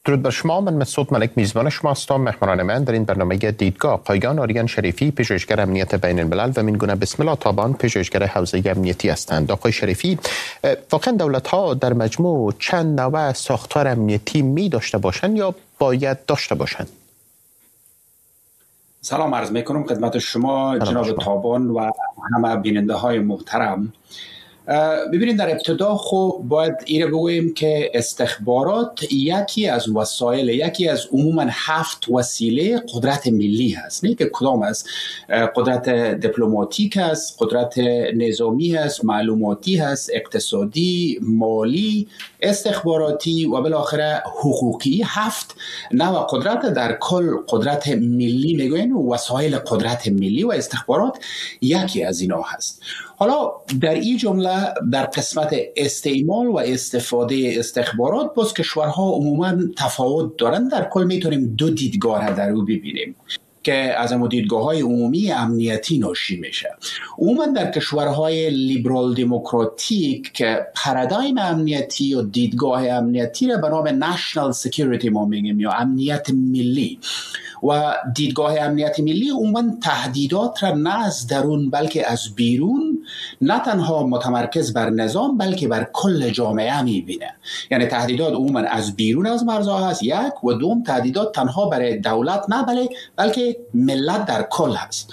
درود بر شما. من مسعود ملک میزبان شما هستم. مهمانان من در این برنامه دیدگاه پایگان آریان شریفی، پژوهشگر امنیت بین الملل و مینگونه بسم الله تابان، پژوهشگر حوزه امنیتی هستند. آقای شریفی، واقعا دولت ها در مجموع چند نوع ساختار امنیتی می داشته باشند یا باید داشته باشند؟ سلام عرض میکنم خدمت شما جناب تابان و همه بیننده های محترم. ببینید، در ابتدا خب باید ایره بگوییم که استخبارات یکی از وسایل، یکی از عموما 7 وسیله قدرت ملی هست. نه که کدام است، قدرت دیپلماتیک است، قدرت نظامی هست، معلوماتی هست، اقتصادی، مالی، استخباراتی و بالاخره حقوقی. 7 نوع قدرت در کل قدرت ملی میگوین و وسایل قدرت ملی و استخبارات یکی از اینا هست. حالا در این جمله در قسمت استعمال و استفاده استخبارات باز کشورها عموما تفاوت دارند. در کل میتونیم 2 دیدگاه در او ببینیم که از اما دیدگاه‌های عمومی امنیتی ناشی میشه. عموما در کشورهای لیبرال دموکراتیک که پارادایم امنیتی و دیدگاه امنیتی را به نام نشنال سکیوریتی ما میگیم یا امنیت ملی، و دیدگاه امنیت ملی عموما تهدیدات را نه از درون بلکه از بیرون، نه تنها متمرکز بر نظام بلکه بر کل جامعه میبینه. یعنی تهدیدات عموما از بیرون از مرزها هست، یک، و دوم تهدیدات تنها برای دولت نه بلکه ملت در کل هست.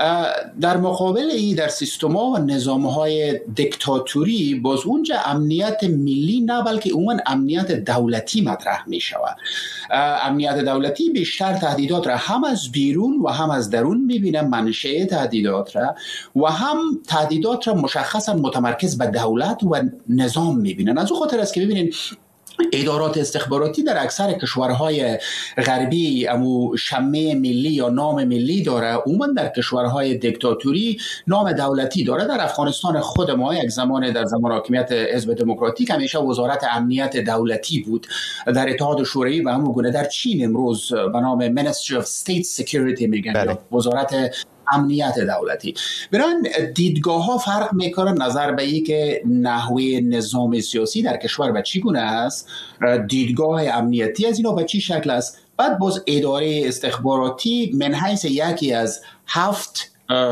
در مقابل ای در سیستم‌ها و نظام‌های دیکتاتوری باز اونجا امنیت ملی نه بلکه عموما امنیت دولتی مطرح می‌شود. امنیت دولتی بیشتر تهدیدات را هم از بیرون و هم از درون می‌بینه، منشأ تهدیدات را، و هم تهدیدات را مشخصا متمرکز به دولت و نظام می‌بینن. از اون خاطر است که ببینید ادارات استخباراتی در اکثر کشورهای غربی امو شمه ملی یا نام ملی داره. عموما در کشورهای دیکتاتوری نام دولتی داره. در افغانستان خود ما یک زمان در زمان حاکمیت حزب دموکراتیک همیشه وزارت امنیت دولتی بود. در اتحاد شوروی و همون گونه در چین امروز به نام Ministry of State Security میگن، وزارت امنیت دولتی. برای دیدگاه ها فرق میکنه نظر به این که نحوه نظام سیاسی در کشور به چی گونه است، دیدگاه امنیتی از اینا به چی شکل است. بعد باز اداره استخباراتی من حیث یکی از 7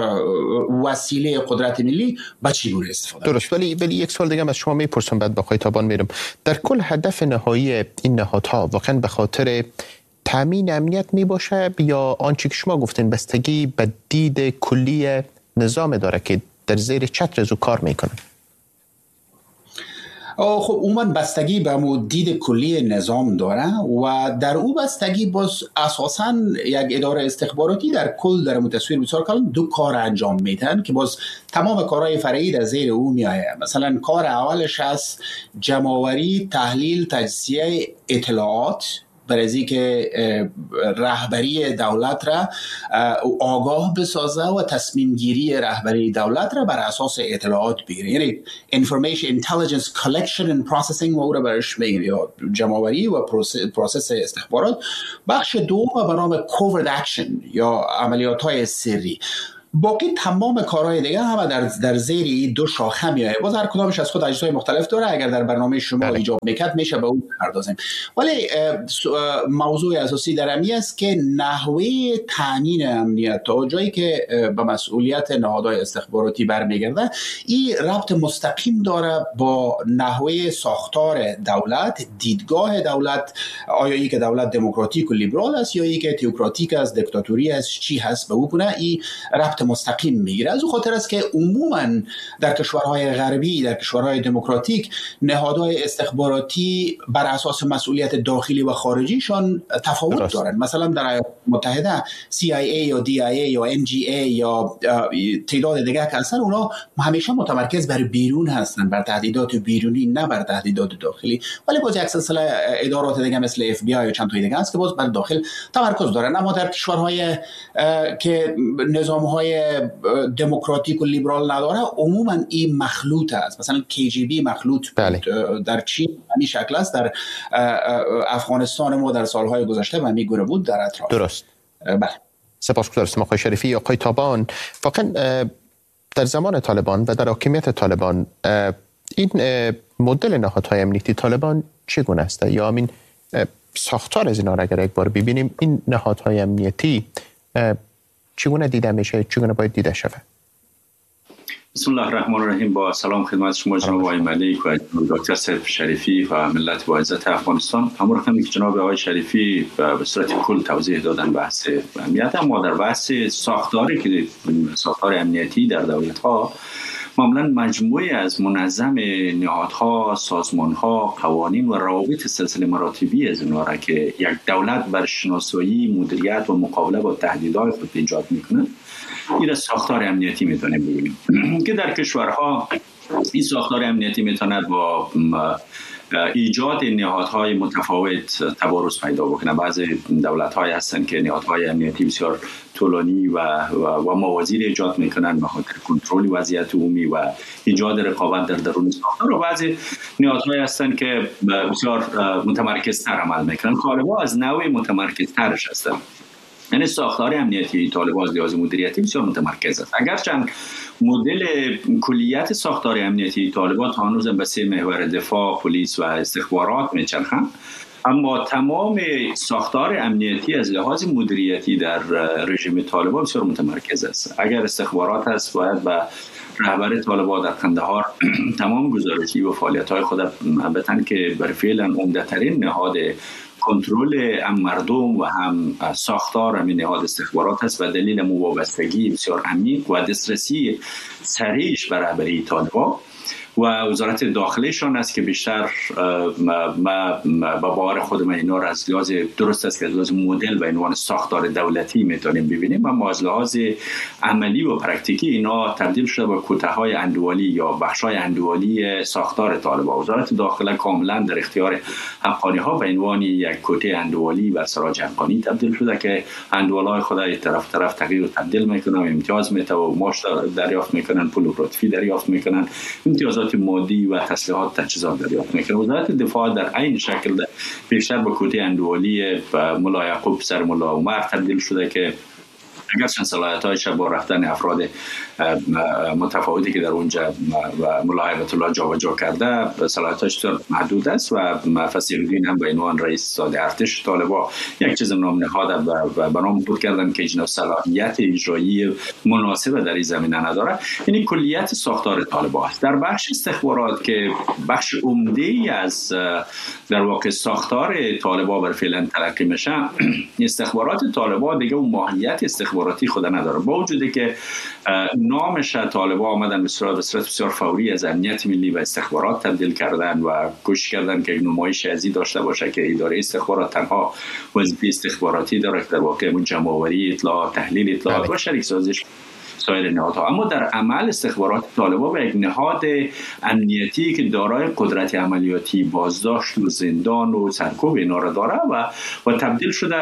وسیله قدرت ملی به چی گونه استفاده. درست، ولی یک سوال دیگه از شما میپرسم بعد با آقای تابان میرم. در کل هدف نهایی این نهادها واقعا به خاطر تامین امنیت می باشه یا آنچه که شما گفتین بستگی به دید کلی نظام داره که در زیر چتر از او کار میکنه؟ خب عموما بستگی به دید کلی نظام داره و در او بستگی باز اساساً یک اداره استخباراتی در کل در تصویر بسیار کلان 2 کار انجام میدن که باز تمام کارهای فرعی در زیر او میآید. مثلا کار اولش هست جمع‌آوری، تحلیل، تجزیه اطلاعات برای که رهبری دولت را آگاه بسازه و تصمیم گیری رهبری دولت را بر اساس اطلاعات بگیره. یعنی information intelligence collection and processing و او را برش میگیم یا جمع‌آوری و پروسس استخبارات. بخش دوم به نام covert action یا عملیات های سری. باقی تمام کارهای دیگه همه در زیر 2 شاخه میاد. باز هر کدامش از خود اجزای مختلف داره. اگر در برنامه شما ایجاب میکرد میشه به اون پردازیم. ولی موضوع اساسی در امنیت است که نحوه تامین امنیت تا جایی که به مسئولیت نهادهای استخباراتی برمیگرده، این ربط مستقیم داره با نحوه ساختار دولت، دیدگاه دولت. آیا ای که دولت دموکراتیک و لیبرال است یا ای که تئوکراتیک است، دیکتاتوری است، چی هست به اون گونه این ربط مستقیم میگیره. از اون خاطر است که عموما در کشورهای غربی، در کشورهای دموکراتیک، نهادهای استخباراتی بر اساس مسئولیت داخلی و خارجیشان تفاوت دارند. مثلا در ایالات متحده CIA یا DIA یا NGA یا تعداد دیگه که هستن، اونا همیشه متمرکز بر بیرون هستن، بر تهدیدات بیرونی نه بر تهدیدات داخلی. ولی باز یک سلسله ادارات دیگه مثل FBI یا چند تا دیگه هست که باز بر داخل تمرکز دارن. اما در کشورهای که نظامهای دموکراتیک و لیبرال نداره عموما این مخلوط است. مثلا KGB مخلوط در چین همین شکل است، در افغانستان ما در سالهای گذشته و میگونه بود در اطراف. درست. بله. سپاسگزارم آقای شریفی. آقای تابان، واقعا در زمان طالبان و در حاکمیت طالبان این مدل نهادهای امنیتی طالبان چگونه است؟ یا همین ساختار از اینا را اگر یک بار ببینیم، این نهادهای امنیتی چگونه دیده میشه، چگونه باید دیده شود؟ بسم الله الرحمن الرحیم. با سلام خدمت شما جناب آقای ملیک و دکتر سیف شریفی و ملت با عزت افغانستان. همون رقمی که جناب آقای شریفی به صورت کل توضیح دادن بحث امنیت، اما در بحث ساختاری که ساختار امنیتی در دولت ها معمولا مجموعه از منظم نهادها، سازمانها، قوانین و روابط سلسله مراتبی از اونها را که یک دولت بر شناسایی، مدیریت و مقابله با تهدیدهای خود ایجاد میکنه، این ساختار امنیتی میتونه بگیم که در کشورها این ساختار امنیتی میتونه با ایجاد نهادهای متفاوت تبارز پیدا بکنه. بعضی دولت‌های هستن که نهادهای امنیتی بسیار طولانی و موازی ایجاد میکنن به خاطر کنترل وضعیت عمومی و ایجاد رقابت در درون ساختار، و بعضی نهادهای هستن که بسیار متمرکزتر عمل میکنن. طالبان از نوع متمرکزترش هستن، یعنی ساختار امنیتی طالبان از لحاظ مدیریتی بسیار متمرکز است. اگرچند مدل کلیت ساختار امنیتی طالبان تا هنوز به 3 محور دفاع، پلیس و استخبارات میچرخند، اما تمام ساختار امنیتی از لحاظ مدیریتی در رژیم طالبان بسیار متمرکز است. اگر استخبارات هست، باید به رهبر طالبان در قندهار تمام گزارشی و فعالیت‌های خود بتن که بر فعلا عمده‌ترین نهاد کنترل هم مردم و هم ساختار همین نهاد استخبارات است و دلیل وابستگی بسیار عمیق و دسترسی سریعش بر رهبری طالبان و وزارت داخلهشان است که بیشتر با باور خود من اینا را از لحاظ درست است که از لحاظ مدل و عنوان ساختار دولتی میتونیم ببینیم، اما از لحاظ عملی و پرکتیکی اینا تبدیل شده به کوته‌های اندوالی یا بخش‌های اندوالی ساختار طالبان. وزارت داخله کاملا در اختیار حقانی‌ها به عنوان یک کوته اندوالی و سراج حقانی تبدیل شده که اندوالای خود طرف تغییر و تبدیل میکنن، امتیاز میتونه و معاش دریافت میکنن، پول لطفی دریافت میکنن، امتیازات مادی و تسلیحات تجهیزات دریافت میکنه. وزارت دفاع در عین شکل بیشتر به کوته اندوالی ملا یعقوب سر ملا عمر تبدیل شده که اگرچند صلاحیت‌هایش با رفتن افراد متفاوتی که در اونجا ملا هیبت الله جابجا کرده صلاحیت‌هاش محدود است و فصیح الدین هم به عنوان رئیس ساده ارتش طالبان یک چیز نام نهاد و به نام بود کردن که اینا صلاحیت اجرایی مناسب در این زمینه نداره. یعنی کلیت ساختار طالبان است. در بخش استخبارات که بخش عمده‌ای از در واقع ساختار طالبان بر فعلا تلقی میشه، استخبارات طالبان دیگه اون ماهیت استخباراتی خود نداره، با وجودی که نامش طالبان آمدن به صورت بسیار فوری از امنیت ملی و استخبارات تبدیل کردن و کوشش کردن که نمایش ازی داشته باشه که اداره استخبارات تنها وظیفه استخباراتی داره که در واقع جمع‌آوری اطلاعات، تحلیل اطلاعات و شریک سازیش سایر نهادها. اما در عمل استخبارات طالبان به یک نهاد امنیتی که دارای قدرت عملیاتی، بازداشت و زندان و سرکوب اینا را داره و تبدیل شده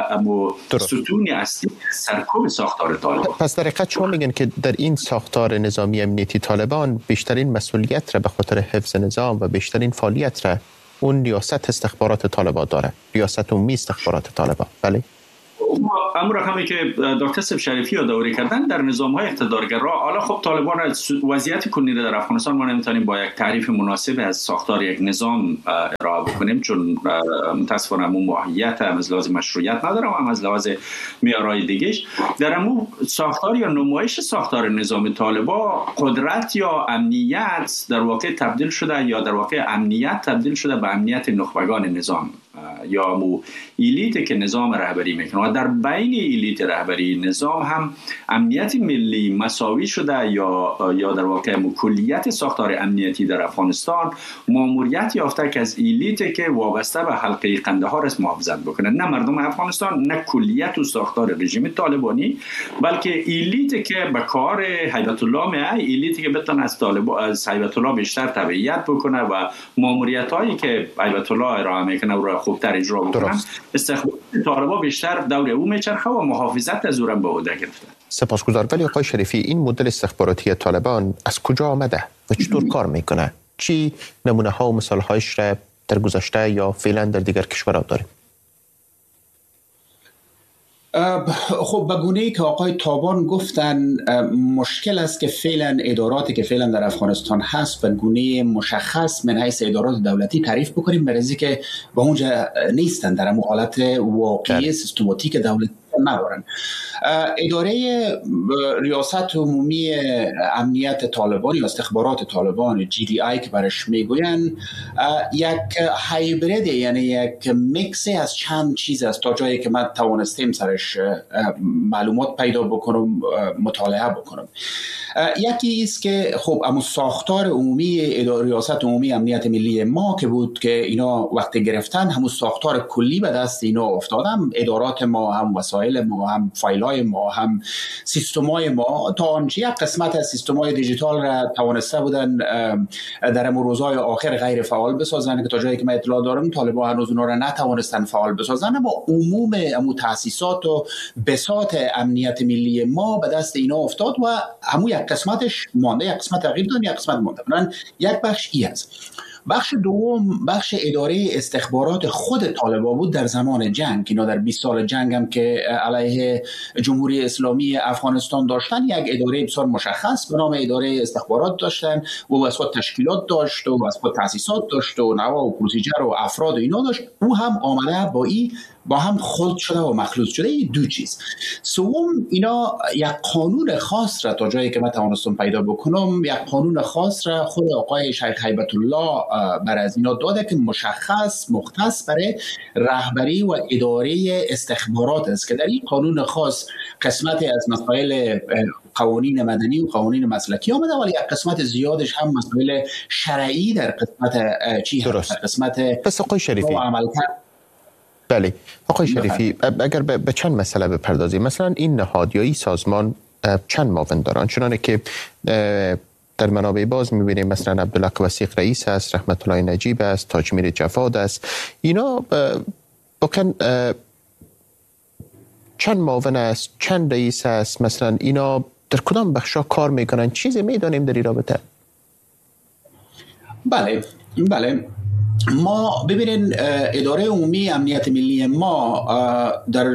به ستون اصلی سرکوب ساختار طالبان. پس در حقیقت شما میگن که در این ساختار نظامی امنیتی طالبان بیشترین مسئولیت را به خاطر حفظ نظام و بیشترین فعالیت را اون ریاست استخبارات طالبان داره، ریاست عمومی استخبارات طالبان. بله. اما رقمی که دکتر سیف شریفی یادآوری کردن در نظام‌های اقتدارگرا، حالا خب طالبان وضعیت کنونی در افغانستان ما نمیتونیم با یک تعریف مناسب از ساختار یک نظام ارائه بکنیم، چون متاسفانه اون ماهیت هم از لحاظ مشروعیت نداره و هم از لحاظ معیارهای دیگه‌اش. در اون ساختار یا نمایش ساختار نظام طالبان، قدرت یا امنیت در واقع تبدیل شده، یا در واقع امنیت تبدیل شده به امنیت نخبگان نظام یا الیت که نظام رهبری میکنه و در بین الیت رهبری نظام هم امنیت ملی مساوی شده یا در واقع کلیت ساختار امنیتی در افغانستان ماموریت یافته که از الیت که وابسته به حلقه قندهار است محافظت بکنه، نه مردم افغانستان، نه کلیت و ساختار رژیم طالبانی، بلکه الیت که به کار هیبت الله میه، الیتی که بتونه از هیبت الله بیشتر تبعیت بکنه و ماموریت‌هایی که هیبت الله ارائه میکنه و خوبتر اجرا بکنن. استخبارات طالبان بیشتر دور او میچرخه و محافظت از اون به عهده گرفته. سپاسگزار. ولی آقای شریفی، این مدل استخباراتی طالبان از کجا آمده و چطور کار میکنه؟ چی نمونه ها و مثال هایش را در گذشته یا فعلا در دیگر کشورها داریم؟ خب به گونه‌ای که آقای تابان گفتن مشکل است که فعلا اداراتی که فعلا در افغانستان هست به گونه مشخص من حیث ادارات دولتی تعریف بکنیم، برای که به اونجا نیستن، در حالت واقعی سیستماتیک دولتی ندارن. اداره ریاست عمومی امنیت طالبان یا استخبارات طالبان GDI که برش میگوین یک هایبرید، یعنی یک میکسی از چند چیز است تا جایی که من توانستیم سرش معلومات پیدا بکنم، مطالعه بکنم. یکی است که خب اما ساختار عمومی ریاست عمومی امنیت ملی ما که بود که اینا وقتی گرفتن همون ساختار کلی به دست اینا افتادن، ادارات ما هم وسایل ما هم فایل‌های ما هم سیستم‌های ما تا آنچه یک قسمت از سیستم‌های دیجیتال را توانسته بودن در روزهای آخر غیر فعال بسازن که تا جایی که من اطلاع دارم طالبان هنوز اونا را نتوانستن فعال بسازن، اما عموم تأسیسات و بساط امنیت ملی ما به دست اینا افتاد و همون یک قسمتش مانده، یک قسمت تغییر داد، یک قسمت مانده. یک بخش ای است. بخش دوم بخش اداره استخبارات خود طالبان بود در زمان جنگ. اینا در 20 سال جنگ هم که علیه جمهوری اسلامی افغانستان داشتن یک اداره بسیار مشخص به نام اداره استخبارات داشتن و واسه تشکیلات داشت و واسه تأسیسات داشت و نوا و پروسیجر و افراد و اینا داشت. او هم آمده با هم خلط شده و مخلوط شده. این دو چیز. سوم اینا یک قانون خاص را تا جایی که من توانستم پیدا بکنم، یک قانون خاص را خود آقای شیخ هیبت الله بر از اینا داده که مشخص مختص برای رهبری و اداره استخبارات است که در این قانون خاص قسمتی از مسائل قوانین مدنی و قوانین مسلکی آمده، ولی یک قسمت زیادش هم مسائل شرعی در قسمت چی هست، قسمت پس آقای شریفی بله آقای شریفی اگر به چند مسئله بپردازیم، مثلا این نهاد یا این سازمان چند معاون دارن؟ چنانه که در منابع باز می‌بینیم مثلا عبدالحق وثیق رئیس است، رحمت الله نجیب است، تاجمیر جواد است. اینا واقعا چند معاون است، چند رئیس است؟ مثلا اینا در کدام بخشا کار میکنن؟ چیزی میدانیم در این رابطه؟ بله ما ببینین اداره عمومی امنیت ملی ما در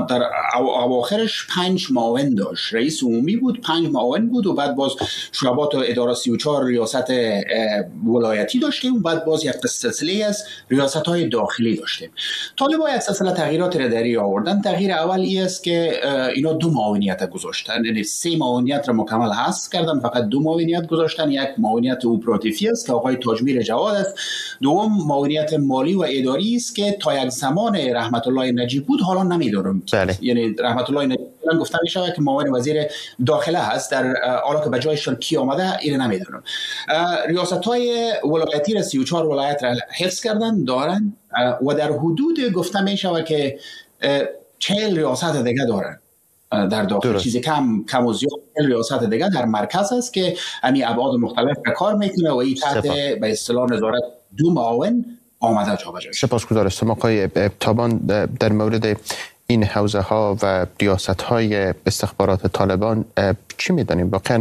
اواخرش 5 معاون داشت. رئیس عمومی بود، 5 معاون بود و بعد باز شعبات و اداره 34 ریاست ولایتی داشتیم و بعد باز یک سلسله از ریاست‌های داخلی داشتیم. طالبان یک سلسله تغییرات را در این آوردن. تغییر اول این است که اینا 2 معاونیت گذاشتن، یعنی 3 معاونیت را مکمل حذف کردن، فقط 2 معاونیت گذاشتن. یک معاونیت اپراتیوی است که آقای تاجمیر جواد است، دوم معاونیت مالی و اداری است که تا یک زمان رحمت الله نجیب بود، حالا نمیدونم. یعنی رحمت الله نجیب گفتن میشه که معاون وزیر داخله هست، در حالا که به جایشون کی آمده این نمیدونم. ریاست‌های ولایتی را 34 ولایت را حفظ کردن دارن و در حدود گفته میشه که 40 ریاست دیگه دارن در داخل. چیزی کم و زیاد ریاست دیگه در مرکز است که همین ابعاد مختلف به کار میکنه و این تحت به اصطلاح نظارت 2 معاون آمده جابجا. سپاسگزارم آقای تابان. در مورد این حوزه ها و ریاست های استخبارات طالبان چی میدانیم؟ واقعا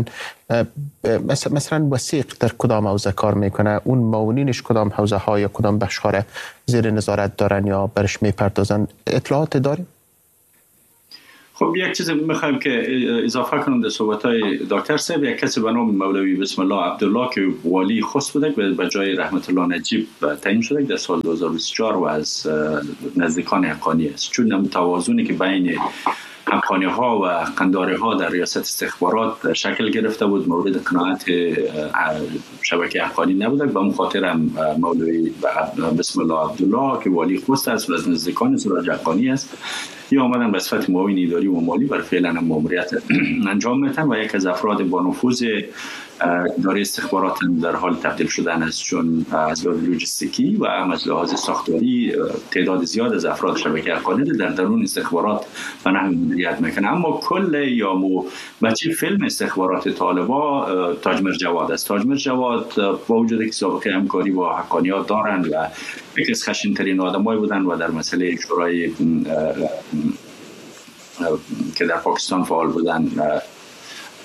مثلا وثیق در کدام حوزه کار میکنه؟ اون معاونینش کدام حوزه ها یا کدام بخش ها زیر نظارت دارن یا برش میپردازن؟ اطلاعات داریم؟ خب یک چیز میخوایم که اضافه کنم در صحبت‌های دکتر صاحب. یک کسی به نام مولوی بسم الله عبدالله که والی خوست بوده به جای رحمت الله نجیب تعیین شده در سال 2024 و از نزدیکان حقانی است. چون توازنی که بین حقانی ها و قنداری ها در ریاست استخبارات شکل گرفته بود مورد قناعت شبکه حقانی نبوده، به اون خاطر هم مولوی بسم الله عبدالله که والی خوست است و از نزدیکان سراج حقانی است یا آمدن به صفت معاون اداری و مالی برای فعلا ماموریت انجام میدن و یک از افراد با نفوذ اداره استخبارات در حال تبدیل شدن است، چون از لحاظ لوجستیکی و از لحاظ ساختاری تعداد زیاد از افراد شبکه حقانی در درون استخبارات به نحو مدیریت میکنه. اما کل یا بچه فیلم استخبارات طالبان تاجمیر جواد است. تاجمیر جواد با وجود که سابقه همکاری با حقانیات دارند و یکی از خشن‌ترین آدمایی بودند و در مسئله شورای که در پاکستان فعال بودند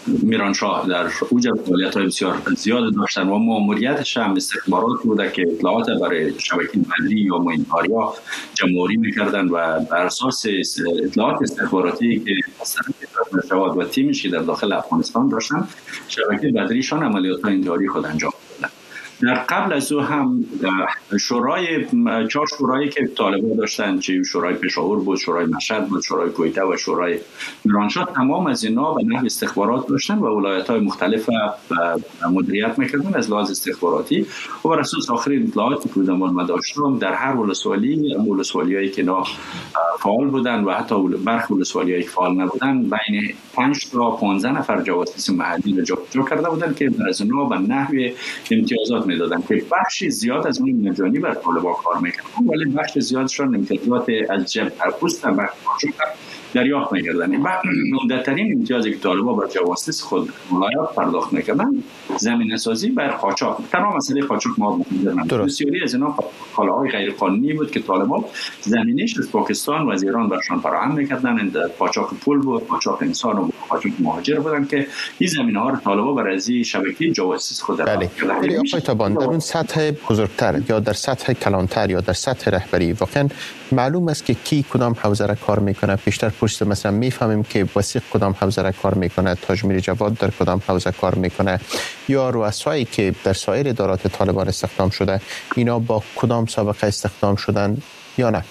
میرانشاه در اوج فعالیت‌های بسیار زیاد داشتن و ماموریتش هم استخبارات بوده که اطلاعات برای شبکه بدری یا ماینتاریا جمع‌آوری می‌کردن و بر اساس اطلاعات استخباراتی که جواد و تیمش در داخل افغانستان داشتن شبکه بدریشان عملیات‌های انتحاری خود انجام دادن. در قبل از او هم شورای 4 شورایی که طالبان داشتن، چه شورای پشاور بود، شورای مشهد بود، شورای کویته و شورای میرانشاه، تمام از اینا به نحو استخبارات داشتن و ولایت‌های مختلف مدیریت می‌کردن از لحاظ استخباراتی و بر اساس آخرین اطلاعاتی که ما داشتیم در هر ولسوالیایی که اینا فعال بودن و حتی برخی ولسوالیایی که فعال نبودن بین 5 تا 15 نفر جاسوس محلی رو جابجا کرده بودن که از اینا به نحو امتیازات میدادن که بخشی زیاد از اون مجانی بر طالبان کار میکردن ولی بخش زیادشون امتیازات از جبهه پوست و دریافت میکردن. و عمده‌ترین امتیازی که طالبان بر جواسیس خود ولایات پرداخت میکردن زمینه سازی بر قاچاق. تنها مسئله قاچاق ما بود. بسیاری از اینا کالاهای غیر قانونی بود که طالبان زمینش از پاکستان و از ایران برشان فراهم میکردن. قاچاق پول بود، قاچاق انسان و قاچاق مهاجر بودن که این زمینه‌ها رو طالبان بر از شبکه جواسیس خود ولی آقای تابان در اون سطح بزرگتر یا در سطح کلانتر یا در سطح رهبری واقعا معلوم است که کی کدام حوزه را کار میکنه؟ بیشتر پشت مثلا میفهمیم که وثیق کدام حوزه را کار میکنه، تاج میری جواد در کدام حوزه کار میکنه، یا رؤسایی که در سایر ادارات طالبان استخدام شده اینا با کدام سابقه استخدام شدن یا نه؟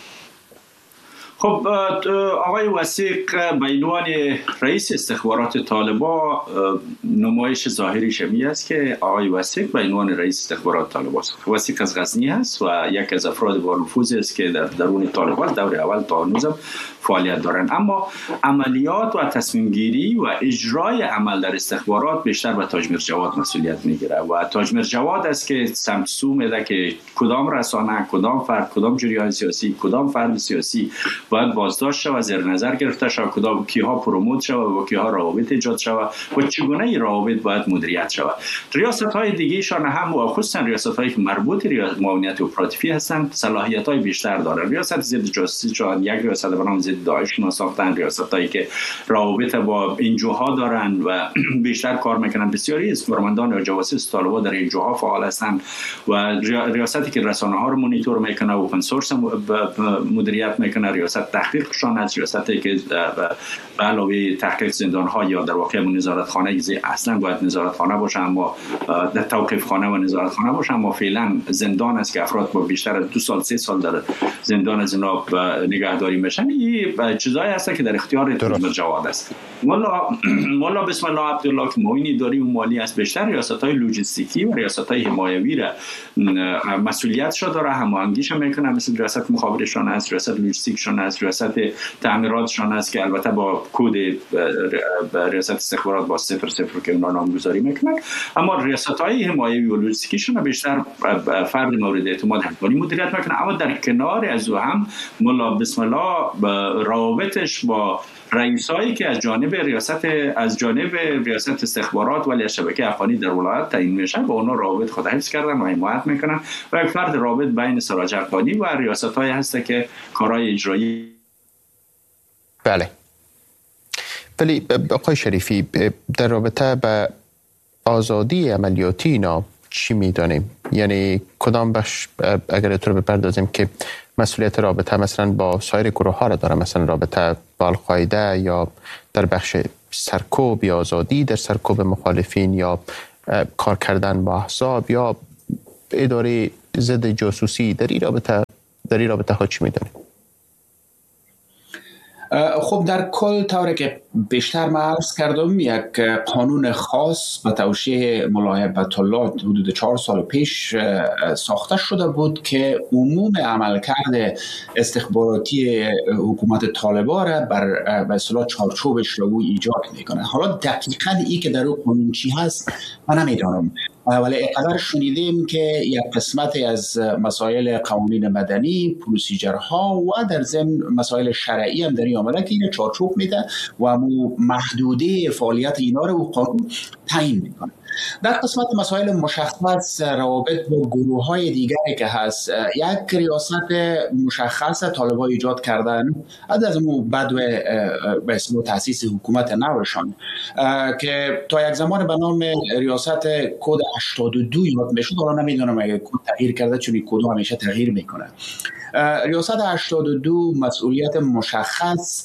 خب آقای وثیق به عنوان رئیس استخبارات طالبان نمایش ظاهری شمی است که آقای وثیق به عنوان رئیس استخبارات طالبان است. وثیق از غزنی است و یک از افراد با نفوذ است که در درون طالبان دور اول تا هنوز فعالیت دارند، اما عملیات و تصمیم گیری و اجرای عمل در استخبارات بیشتر به تاج میرزا جواد مسئولیت میگیره و تاج میرزا جواد است که سمت سو میده که کدام رسانه، کدام فرد، کدام جریان سیاسی، کدام فرد سیاسی باید بازداشت شود، زیر نظر گرفته شود، کدام کیها پروموت شود و کیها روابط ایجاد شود و چگونه این روابط باید مدیریت شود. ریاست‌های دیگه‌شان هم و خصوصا ریاست‌هایی که مربوط به معاونت اپراتیوی هستند صلاحیت‌های بیشتر دارند. ریاست ضد جاسوسی چون یک ریاست به نام ضد داعش ناساختن، ریاست‌هایی که روابط با این جوها دارند و بیشتر کار میکنن. بسیاری از کارمندان و جواسیس طالبان در این جوها فعال هستند و ریاستی که رسانه‌ها رو مانیتور میکنه و اوپن سورس مدیریت میکنه، ریاست تحقیقشان از ریاستی که به علاوه تحقیق زندان‌ها یا در واقع نظارتخانه اصلا باید نظارتخانه باشه اما در توقیف خانه و نظارتخانه باشه، اما فعلا زندان است که افراد با بیشتر از 2 سال 3 سال در زندان از اینا نگهداری میشن. این چیزایی هست که در اختیار تاج جواد است. مولا بسم الله عبدالله که معین اداری و مالی است، بیشتر ریاست‌های لوجستیکی و ریاست‌های حمایوی را مسئولیتش داره، هماهنگیش میکنه، مثل ریاست مخابراتشان است، ریاست لوجستیکشان است، ریاست تعمیراتشان است که البته با کد ریاست استخبارات با 00 که اونا نامگذاری میکنن، اما ریاست‌های حمایوی و لوجستیکیشون بیشتر فرد مورد اعتماد همکاری مدیریت میکنه. اما در کنار از او هم مولا بسم الله روابطش با رئیسایی که از جانب ریاست استخبارات ولی از شبکه افغانی در ولایت تعیین میشن با اونا روابط خود حفظ کردن و حمایت میکنن و یک فرد رابط بین سراج افغانی و ریاست‌های هست که کارهای اجرایی. بله. ولی آقای شریفی در رابطه به آزادی عملیاتی اینا چی میدانیم؟ یعنی کدام بخش اگر تو رو بپردازیم که مسئولیت رابطه مثلا با سایر گروه ها را داره، مثلا رابطه با القاعده یا در بخش سرکوب یا آزادی در سرکوب مخالفین یا کار کردن با احزاب یا اداره ضد جاسوسی، در این رابطه ها چی میدانیم؟ خب در کل طوری که بیشتر ما عرض کردم یک قانون خاص به توشیح مولا هیبت الله حدود 4 سال پیش ساخته شده بود که عموم عملکرد استخباراتی حکومت طالبان را به اصطلاح چارچوبش رو ایجاد میکنه. حالا دقیقاً این که در اون قانون چی هست من نمیدانم، ولی اینقدر شنیدیم که یک قسمتی از مسائل قوانین مدنی، پروسیجرها و در ضمن مسائل شرعی هم در این آمده که این چارچوب میده و محدوده فعالیت اینا رو قانون تعیین میکنه. در قسمت مسائل مشخص روابط با گروه های دیگری که هست، یک ریاست مشخص طالبان ایجاد کردن از اون بعد به اسم تاسیس حکومت نوشان که تا یک زمان به نام ریاست کد 82 یاد میشد. حالا نمیدونم اگه کد تغییر کرده، چون کد همیشه تغییر میکنه. ریاست 82 مسئولیت مشخص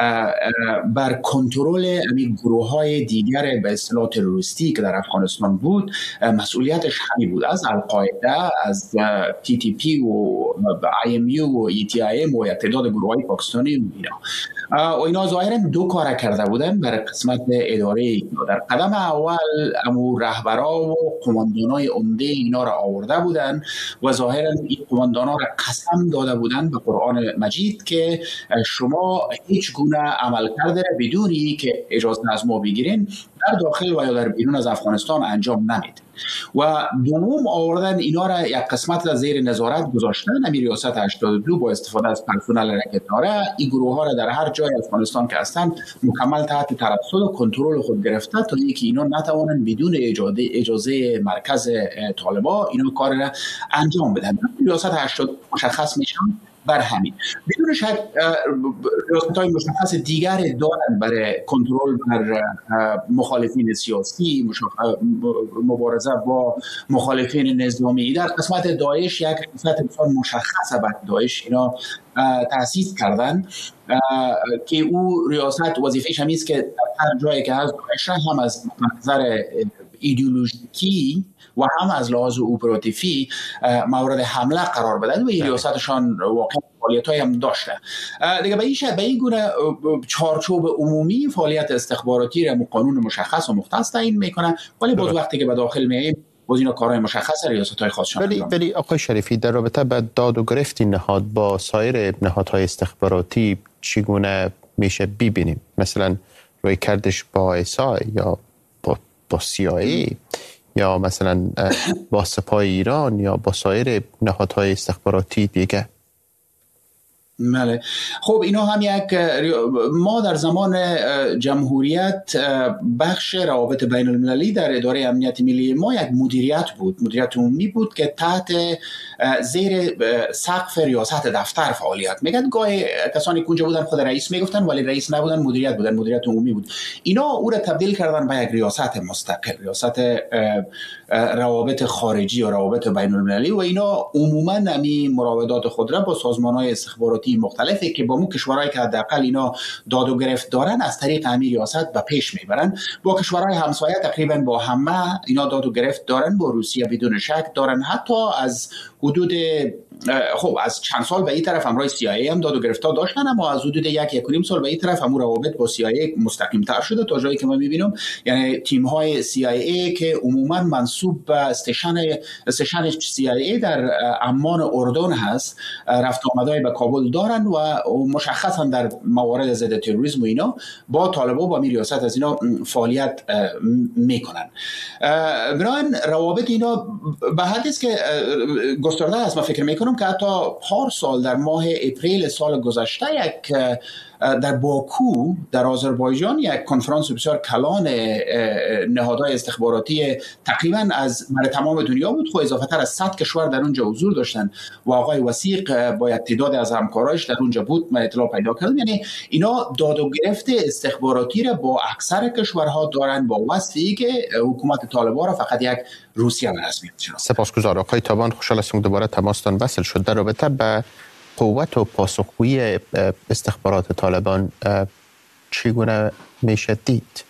بر کنترل گروه‌های دیگر به اصطلاح تروریستی که در افغانستان بود مسئولیتش همین بود، از القاعده، از تی تی پی و آی ام یو و ای تی آی ام و تعداد گروه‌های پاکستانی و اینا ظاهراً دو کار کرده بودن برای قسمت اداره. در قدم اول امو رهبرا و قماندانای عمده اینا را آورده بودن و ظاهراً این قماندانا را قسم داده بودن به قرآن مجید که شما هیچ گونه عمل کرده بدونی که اجازه از ما بگیرین در داخل و یا در بیرون از افغانستان انجام نمید. و دوم آوردن اینا را یک قسمت را زیر نظارت گذاشتن. همین ریاست 82 با استفاده از پرسنل را که داره این گروه ها را در هر جای افغانستان که هستند مکمل تحت ترصد و کنترل خود گرفته تا اینکه اینا نتوانند بدون اجازه مرکز طالبان اینا کار را انجام بدن. ریاست 82 مشخص میشن بر همین. بدون شک ریاست‌های مشخص دیگری دارند برای کنترل بر مخالفین سیاسی، مبارزه با مخالفین نظامی. در قسمت داعش یک قسمت مشخص بر داعش اینا تأسیس کردن که او ریاست وظیفه‌اش همین است که هر جایی که هست داعش هم از منظر ایدئولوژیکی و هم از لحاظ اپراتیفی مورد حمله قرار بدن و این ریاستشان واقعا فعالیت‌های هم داشته. دیگه به این گونه چارچوب عمومی فعالیت استخباراتی را قانون مشخص و مختص تعیین میکنه، ولی باز وقتی که به داخل میایم باز اینا کارهای مشخص ریاست‌های خاصشان انجام میدن. ولی آقای شریفی در رابطه با داد و گرفت این نهاد با سایر نهادهای استخباراتی چگونه میشه ببینیم؟ مثلا روی کردش با ایسای یا با CIA یا مثلا با سپاه ایران یا با سایر نهادهای استخباراتی دیگه؟ بله، خب اینا هم ما در زمان جمهوریت بخش روابط بین المللی در اداره امنیت ملی ما یک مدیریت عمومی بود که تحت زیر سقف ریاست دفتر فعالیت میکرد. گاهی کسانی که اونجا بودن خود رئیس میگفتن ولی رئیس نبودن، مدیریت عمومی بود. اینا او را تبدیل کردن به یک ریاست مستقل، ریاست روابط خارجی و روابط بین المللی و اینا عموما همین مراودات خود را با سازمان‌های استخباراتی مختلفی که با مو کشورهایی که حداقل اینا داد و گرفت دارن از طریق همین ریاست به پیش میبرن. با کشورهای همسایه تقریبا با همه اینا داد و گرفت دارن، با روسیه بدون شک دارن. حتی از حدود از چند سال به این طرف همراه CIA هم داد و گرفت‌ها داشتن، اما از حدود 1.5 سال به این طرف هم روابط با CIA مستقیم‌تر شده تا جایی که ما می‌بینیم. یعنی تیم‌های CIA که عموماً منسوب به استشن CIA در عمان اردن هست رفت آمدهای به کابل دارن و مشخصاً در موارد ضد تروریسم و اینا با طالبان با ریاست از اینا فعالیت میکنن. بنابراین روابط اینا به حدی است که گسترده است. من فکر میکنم که حتی پارسال در ماه اپریل سال گذشته در باکو در آذربایجان یک کنفرانس بسیار کلان نهادهای استخباراتی تقریبا از تمام دنیا بود، خب اضافه تر از 100 کشور در اونجا حضور داشتن و آقای وثیق با یک تعداد از همکاراش در اونجا بود. من اطلاع پیدا کردم. یعنی اینا داد و گرفت استخباراتی را با اکثر کشورها دارن با وصفی که حکومت طالبان را فقط یک روسیه رسمیت شناسه. سپاسگزارم آقای تابان، خوشحال هستم دوباره تماستان وصل شد. در رابطه با قوت و پاسخگویی استخبارات طالبان چگونه میشه دید؟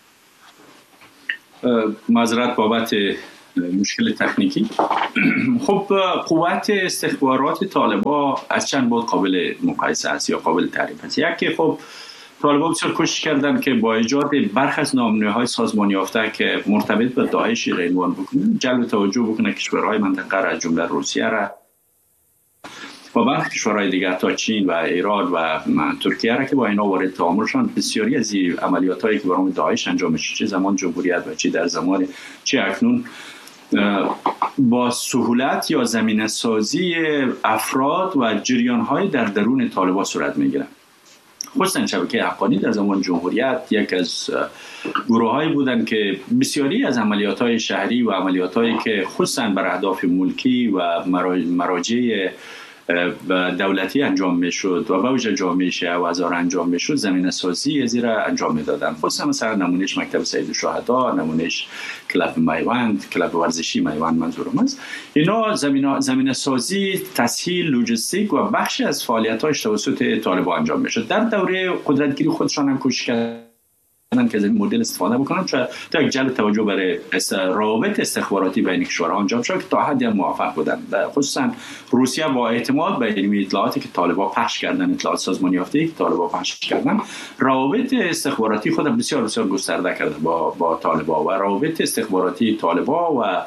معذرت بابت مشکل تکنیکی. خب قوت استخبارات طالبان از چند بود قابل مقایسه است یا قابل تعریف است. یکی خب طالبان بسیار کوشش کردن که با ایجاد برخی از نامنه‌های سازمانی یافته که مرتبط به داعش عنوان بکنن، جلب توجه بکنه کشورهای منطقه را از جمله روسیه را و برخی کشورهای دیگر تا چین و ایران و ترکیه را که با اینا وارد تعاملشان بسیاری از این عملیاتایی که برای داعش انجام میشه چه زمان جمهوریت و چه در زمان چه اکنون با سهولت یا زمینه سازی افراد و جریان‌های در درون طالبان صورت میگیرن. خصوصا شبکه حقانی در زمان جمهوریت یک از گروه‌هایی بودند که بسیاری از عملیات‌های شهری و عملیات‌هایی که خصوصا بر اهداف ملکی و مراجع دولتی انجام میشد و با وجه جامعه شیعه و هزار انجام میشد زمینه سازی زیرا انجام میدادن. خصوصا مثلا نمونهش مکتب سید الشهدا، نمونهش کلاب میوند، کلاب ورزشی میوند منظورم است. اینا زمینه سازی، تسهیل، لوجستیک و بخشی از فعالیت‌هاش توسط طالبان انجام میشد. در دوره قدرتگیری خودشان هم کوشش کردند که از این مدل استفاده بکنن تا یک جلب توجه برای روابط استخباراتی بین کشورها انجام شد که تا حدی موفق بودن. خصوصا روسیه با اعتماد به این اطلاعاتی که طالبان پخش کردن، اطلاعات سازمانی یافته که طالبان پخش کردن، روابط استخباراتی خود بسیار بسیار گسترده کرده با طالبان و روابط استخباراتی طالبان و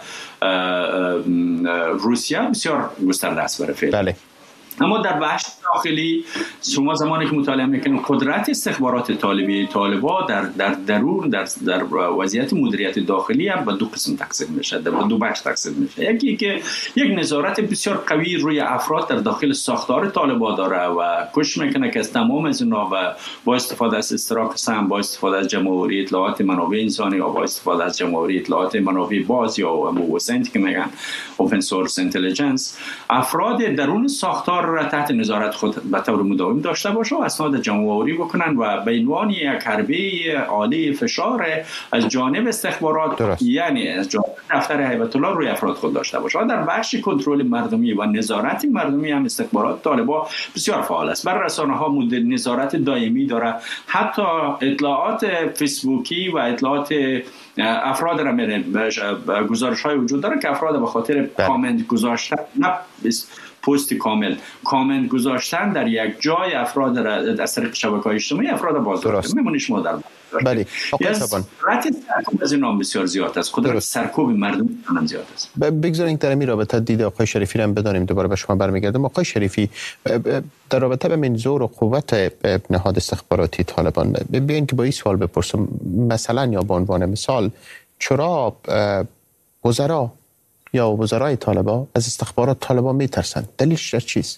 روسیه بسیار گسترده است برای فعل. بله. اما در بخش داخلی شما زمانی که مطالعه میکنید قدرت استخبارات طالبان در درون در وضعیت مدیریت داخلی هم به دو قسم تقسیم میشه، به دو بخش تقسیم میشه. یکی که یک نظارت بسیار قوی روی افراد در داخل ساختار طالبان داره و کوشش میکنه که از تمام از اینا و با استفاده از استراق سم، با استفاده از جمع‌آوری اطلاعات منابع انسانی یا با استفاده از جمع‌آوری اطلاعات منابع باز یا OSINT که میگن اوپن سورس اینتلیجنس، افراد درون ساختار را تحت نظارت خود به طور مداوم داشته باشه و اسناد جمع‌آوری بکنن و به عنوان یک حربه عالی فشار از جانب استخبارات یعنی از جانب دفتر هیبت الله روی افراد خود داشته باشه. و در بخش کنترل مردمی و نظارت مردمی هم استخبارات طالبان بسیار فعال است. بر رسانه‌ها نظارت دائمی داره، حتی اطلاعات فیسبوکی و اطلاعات افراد را میره گزارش‌های وجود داره که افراد به خاطر کامنت گذاشتن پست کامنت گذاشتن در یک جای افراد را از طریق شبکه‌های اجتماعی افراد بازداشت میمونه. شما در بله آقای تابان سرکوب از این بسیار زیاد است، قدرت سرکوب مردم هم زیاد است. بگذارید در این رابطه دید آقای شریفی رو هم بدانیم، دوباره به شما برمیگردم. آقای شریفی، در رابطه به من زور و قوت نهاد استخباراتی طالبان بیاین که با این سوال بپرسم، مثلا یا به عنوان مثال چرا وزرا یا وزرای طالبان از استخبارات طالبان میترسند؟ دلیلش چیست؟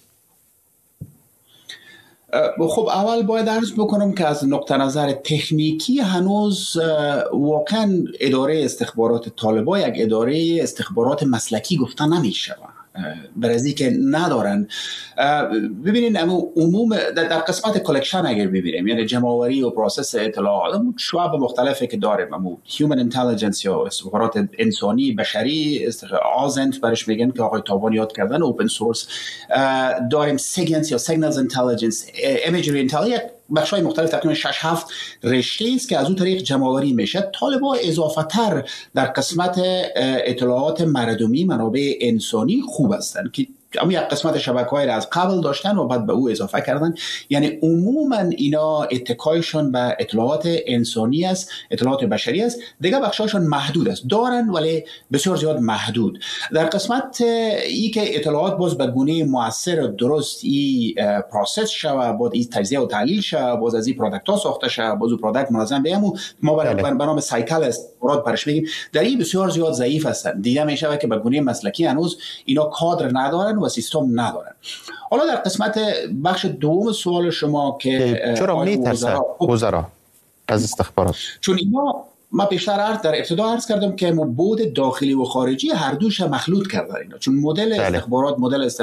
خب اول باید عرض بکنم که از نقطه نظر تکنیکی هنوز واقعا اداره استخبارات طالبان یک اداره استخبارات مسلکی گفته نمیشه، برای که ندارن. ببینین عموم در قسمت کلکشن اگر ببینیم، یعنی جمع‌آوری و پروسس اطلاعات شعب مختلفی که داریم، هیومن اینتلیجنس یا استخبارات انسانی بشری، آزنت برش میگن که آقای تابان یاد کردن، اوپن سورس داریم، سیگنس یا سیگنالز اینتلیجنس، ایمیجری اینتلیجنس، بخش‌های مختلف تقریبا 6-7 رشته است که از اون طریق جمع‌آوری میشه. طالبان اضافه تر در قسمت اطلاعات مردمی، منابع انسانی خوب هستند که اما یک قسمت شبکه‌های را از قبل داشتن و بعد به او اضافه کردن. یعنی عموما اینا اتکایشون به اطلاعات انسانی است، اطلاعات بشری است. دیگه بخشاشون محدود است، دارن ولی بسیار زیاد محدود. در قسمت ای که اطلاعات باز به گونه مؤثر و درست ای پروسس شوه، باز ای تجزیه و تحلیل شوه، باز از این پروداکت ها ساخته شوه، باز او پروداکت منظم بهمون ما به نام سایکل استخبارات برش میگیم، در این بسیار زیاد ضعیف هستند. دیده میشه که به گونه مسلکی هنوز اینا کادر ندارن و سیستم ندارن. حالا در قسمت بخش دوم سوال شما که چرا میترسن وزرا از استخبارات؟ چون اینا ما پیشتر در ابتدا عرض کردم که بود داخلی و خارجی هر دوش مخلوط کردن اینا، چون مدل استخبارات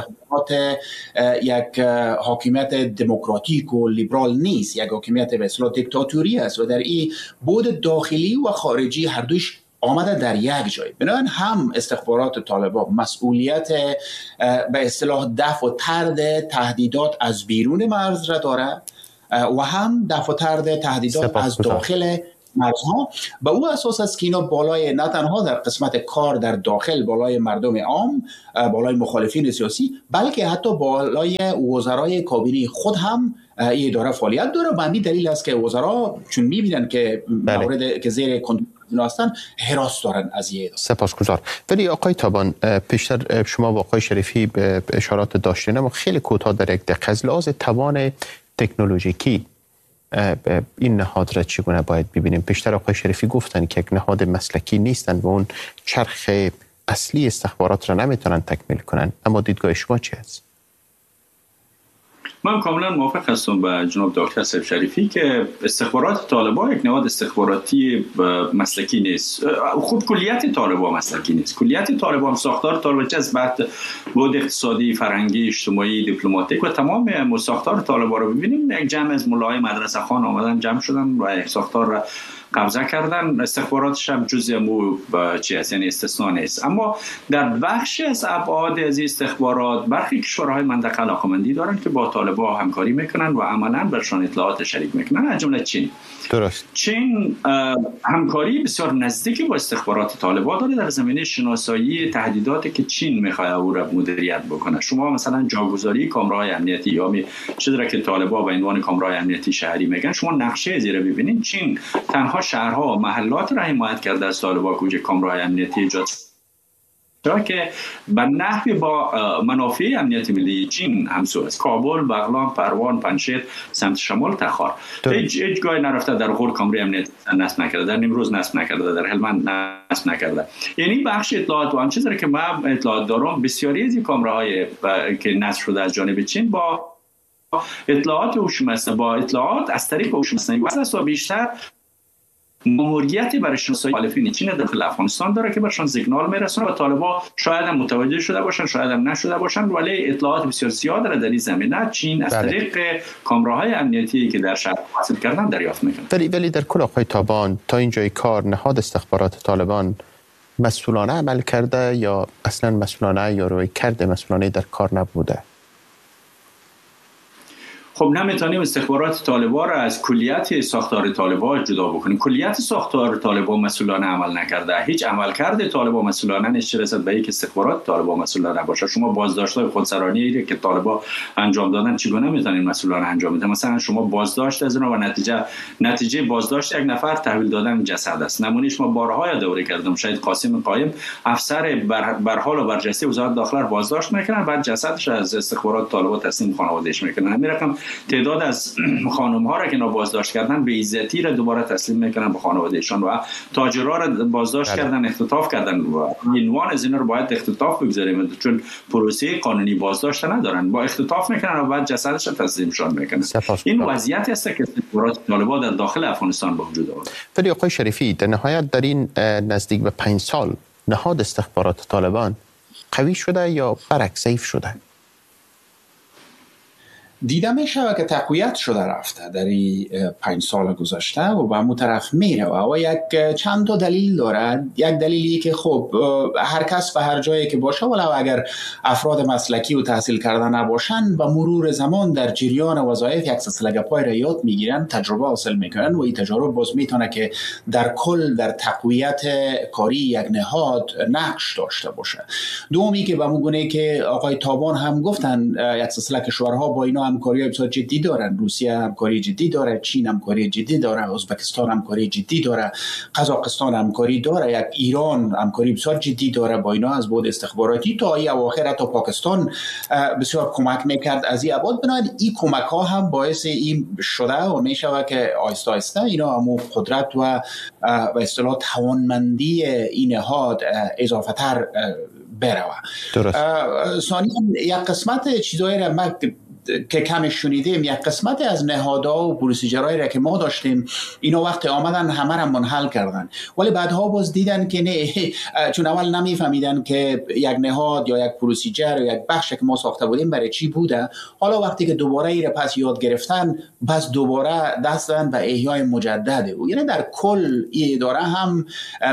یک حاکمیت دموکراتیک و لیبرال نیست، یک حاکمیت به اصطلاح دیکتاتوری است و در این بود داخلی و خارجی هر دوش آمده در یک جای. بنابراین هم استخبارات طالبان مسئولیت به اصطلاح دفع و طرد تهدیدات از بیرون مرز را داره و هم دفع و طرد تهدیدات از داخل مرزها. به او اساس است که اینا بالای نه تنها در قسمت کار در داخل بالای مردم عام، بالای مخالفین سیاسی، بلکه حتی بالای وزرای کابینه خود هم این اداره فعالیت داره. و همین دلیل است که وزرا چون میبینن که مورد که زیر کنترل هستن هراس دارن از این اداره. سپاسگزار. ولی آقای تابان، پیشتر شما و آقای شریفی به اشارات داشتین، اما خیلی کوتاه در یک دقیقه از لحاظ توان تکنولوژیکی این نهاد را چگونه باید ببینیم؟ پیشتر آقای شریفی گفتن که یک نهاد مسلکی نیستن و اون چرخ اصلی استخبارات را نمیتونن تکمیل کنن، اما دیدگاه شما چی است؟ من کاملا موافق هستم با جناب دکتر سیف شریفی که استخبارات طالبان یک نهاد استخباراتی مسلکی نیست. خود کلیت طالبان مسلکی نیست. کلیت طالبان، ساختار طالبان چه از بعد بود اقتصادی، فرهنگی، اجتماعی، دیپلماتیک و تمام ساختار طالبان رو ببینیم، یک جمع از مولای مدرسه خان آمدن جمع شدن و یک ساختار را قبضه کردن. استخباراتش هم جزء مو چی است، یعنی استثناء نیست. اما در بخشی از ابعاد از استخبارات برخی کشورهای منطقه علاقمندی دارن که با طالبان همکاری میکنن و عملا برشان اطلاعات شریک میکنن، از جمله چین. درست. چین همکاری بسیار نزدیکی با استخبارات طالبان داره در زمینه شناسایی تهدیداتی که چین میخواد او را مدیریت بکنه. شما مثلا جاگذاری کامراهای امنیتی یا چیزی که طالبان به عنوان کامراهای امنیتی شهری میگن، شما نقشه زیر ببینید، چین تنها شهرها و محلات را حمایت کرده از طالبان که کامراهای امنیتی ایجاد که به نحوی با منافع امنیتی ملی چین همسو است. کابل، بغلان، پروان، پنجشیر، سمت شمال، تخار هیچ جای نرفته در غور کامرای امنیتی نصب نکرده، در نیمروز نصب نکرده، در هلمند نصب نکرده. یعنی بخش اطلاعات و آن چیزی که من اطلاعات دارم، بسیاری از این کامراهای که نصب شده از جانب چین با اطلاعات هوش مصنوعی، با اطلاعات از طریق هوش مصنوعی و بیشتر ماموریتی برای شناسایی مخالفین چین داخل افغانستان داره که برشان سیگنال میرسونه و طالبان شاید هم متوجه شده باشن، شاید هم نشده باشن، ولی اطلاعات بسیار زیاد داره در این زمینه. چین از طریق کامراهای امنیتی که در شهر حاصل کردن دریافت میکنه. ولی در کل آقای تابان تا اینجای کار نهاد استخبارات طالبان مسئولانه عمل کرده یا اصلا مسئولانه یا روی کرده مسئولانه در کار نبوده؟ خب نمیتونیم استخبارات طالبان را از کلیت ساختار طالبان جدا بکنیم. کلیت ساختار طالبان مسئولانه عمل نکرده. هیچ عملکرد طالبان مسئولانه نیست رسد به اینکه استخبارات طالبان مسئولانه باشه. شما بازداشت‌های خودسرانی که طالبان انجام دادن چگونه میتونین مسئولانه انجام بدن؟ مثلا شما بازداشت از اونها و نتیجه بازداشت یک نفر تحویل دادن جسد است. نمونهش ما بارها دوره کردم. شاید قاسم قایم افسر بر حال و برجسته وزارت داخله بازداشت میکنن، بعد جسدش از استخبارات طالبان تسلیم خانواده‌اش میکنن. همین رقم تعداد از خانم ها را که بازداشت کردن به عزتی را دوباره تسلیم میکنن به خانوادهشان و تاجرها را بازداشت کردن، اختطاف کردن و عنوان از این رو باید اختطاف بگذاریم چون پروسه قانونی بازداشت ندارن، با اختطاف میکنن و بعد جسدش را تسلیمشان میکنن. این وضعیتی است که استخبارات طالبان در داخل افغانستان به وجود آورده. ولی آقای شریفی در نهایت در این نزدیک به 5 سال نهاد استخبارات طالبان قوی شده یا برعکس ضعیف شده؟ دیده میشه که تقویت شده رفته در این 5 سال گذشته و به همون طرف میره و یک چند تا دلیل داره. یک دلیلی که خب هر کس به هر جایی که باشه ولو اگر افراد مسلکی و تحصیل کرده نباشن و مرور زمان در جریان وظایف یک سلسله پای را یاد میگیرن، تجربه حاصل میکنن و این تجربه باز میتونه که در کل در تقویت کاری یک نهاد نقش داشته باشه. دومی که به مگونه که آقای تابان هم گفتن یک سلسله کشورها با اینا همکاری بسیار جدی دارن. روسیه همکاری جدی داره، چین همکاری جدی داره، ازبکستان همکاری جدی داره، قزاقستان همکاری داره، یک ایران همکاری بسیار جدی داره با اینا از بود استخباراتی تا ای اواخر تا پاکستان بسیار کمک میکرد از این ابعاد. بنابراین این کمک ها هم باعث این شده و میشود که آهسته آهسته اینا همو قدرت و به اصطلاح توانمندی این نهاد اضافه تر بره. درست. ثانیاً یک قسمت چیزایی را ما که کم شنیدیم، یک قسمت از نهادها و پروسیجرهایی را که ما داشتیم اینا وقت آمدن همه را منحل کردن، ولی بعدها باز دیدن که نه، چون اول نمیفهمیدن که یک نهاد یا یک پروسیجر یا یک بخش که ما ساخته بودیم برای چی بوده. حالا وقتی که دوباره این را پس یاد گرفتن، بس دوباره دست دادن به احیای مجدده. یعنی در کل این اداره هم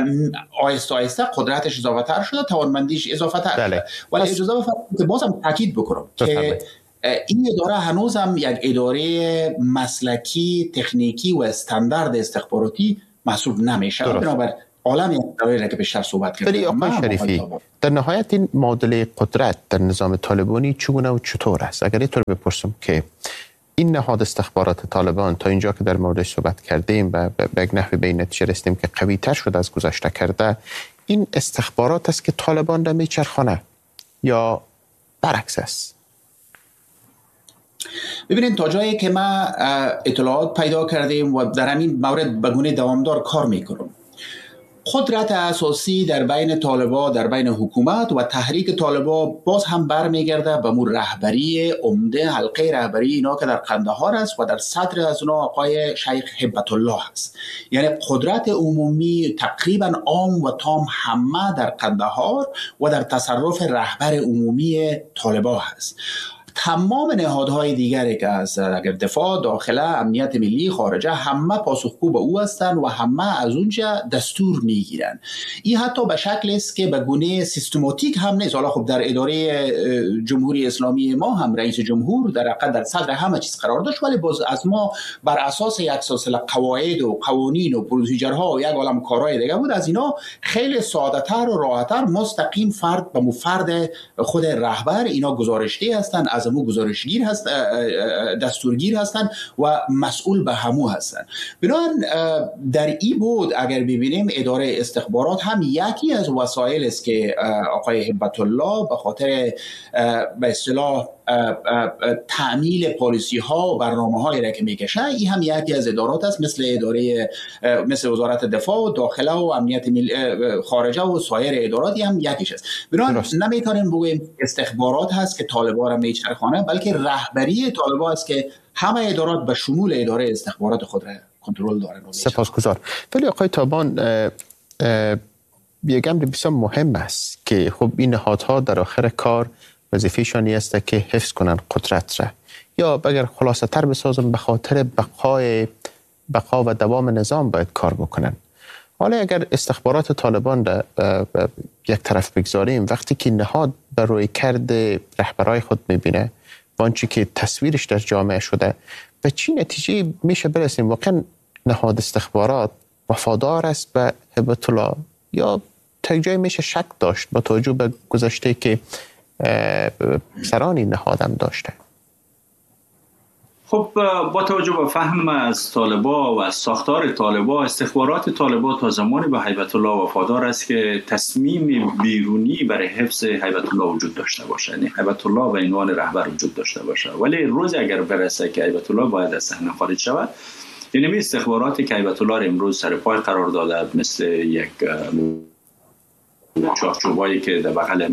آهسته آهسته قدرتش اضافه تر شده، توانمندیش اضافه تر شده. ولی اجازه بفرمایید که بازم تاکید بکنم که این اداره هنوز هم یک اداره مسلکی، تکنیکی و استاندارد استخباراتی محسوب نمیشه. بنابراین عالم یک اداره که بیشتر صحبت کردیم. ولی آقای شریفی در نهایت این معادله قدرت در نظام طالبانی چگونه و چطور است؟ اگر اینطور بپرسم که این نهاد استخبارات طالبان تا اینجا که در موردش صحبت کردیم و به یک نحوی به این نتیجه رسیدیم که قوی تر شده از گذشته کرده، این استخبارات است که طالبان را میچرخانه یا برعکس است؟ ببینید تا جایی که ما اطلاعات پیدا کردیم و در همین مورد به گونه دوامدار کار میکنم، قدرت اساسی در بین طالبا، در بین حکومت و تحریک طالبا باز هم برمیگرده به مور رهبری عمده، حلقه رهبری اینا که در قندهار است و در صدر از اونا آقای شیخ هبت الله است. یعنی قدرت عمومی تقریبا عام و تام همه در قندهار و در تصرف رهبر عمومی طالبا هست. تمام نهادهای دیگری که از اگر دفاع، داخله، امنیت ملی، خارجه، همه پاسخگو به او هستند و همه از اونجا دستور میگیرن. این حتی به شکل است که به گونه سیستماتیک هم نیست. حالا خب در اداره جمهوری اسلامی ما هم رئیس جمهور در صدر همه چیز قرار داشت، ولی باز از ما بر اساس یک سلسله قواعد و قوانین و پروسیجرها و یک عالم کارهای دیگه بود. از اینا خیلی ساده‌تر و راحت‌تر مستقیم فرد به فرد خود رهبر اینا گزارشده هستند، از همو گزارشگیر هست، دستورگیر هستند و مسئول به همو هستند. بنابراین در این بود اگر ببینیم اداره استخبارات هم یکی از وسایل است که آقای هبت الله به خاطر به اصطلاح تعمیل پالیسی ها و برنامه هایی را که میکشه، این هم یکی از ادارات است، مثل وزارت دفاع و داخله و امنیت ملی، خارجه و سایر اداراتی هم یکیش است. بنابراین نمیتونیم بگوییم استخبارات هست که طالبان را میچرخانه، بلکه رهبری طالبان است که همه ادارات به شمول اداره استخبارات خود را کنترل دارن. سپاسگزار. ولی آقای تابان، یک امر بسیار مهم است که خب این نهادها در آخر کار وظیفه‌شان است که حفظ کنن قدرت را، یا اگر خلاصه تر بسازم به خاطر بقا و دوام نظام باید کار بکنن. حالا اگر استخبارات طالبان را یک طرف بگذاریم، وقتی که نهاد بر روی کرده رهبرای خود میبینه و آنچه که تصویرش در جامعه شده، به چی نتیجه میشه برسیم؟ واقعا نهاد استخبارات وفادار است به هبت الله یا تا جای میشه شک داشت با توجه به گذشته که سرانی نهادم داشته؟ خب با توجه به فهم از طالبا و از ساختار طالبا، استخبارات طالبا تا زمانی به هیبت الله وفادار است که تصمیم بیرونی برای حفظ هیبت الله وجود داشته باشه، یعنی هیبت الله به عنوان رهبر وجود داشته باشه. ولی روز اگر برسه که هیبت الله باید از صحنه خارج شود، یعنی استخباراتی که هیبت الله را امروز سر پای قرار داده، مثل یک چارچوبایی که در بغل